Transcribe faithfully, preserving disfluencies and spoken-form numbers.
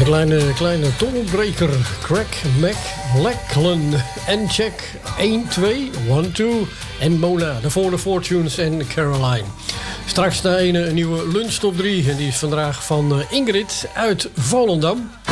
Kleine, kleine tolbreker. Craig McLachlan en Check één, twee, one, two en Mona. Daarvoor de Fortunes en Caroline. Straks de ene een nieuwe lunch top drie. En die is vandaag van Ingrid uit Volendam.